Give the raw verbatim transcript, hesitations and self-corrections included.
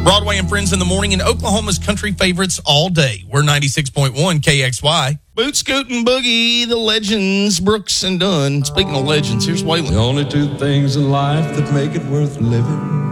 Broadway and Friends in the morning, and Oklahoma's country favorites all day. We're ninety-six point one K X Y. Boot Scoot and Boogie, the legends, Brooks and Dunn. Speaking of legends, here's Waylon. The only two things in life that make it worth living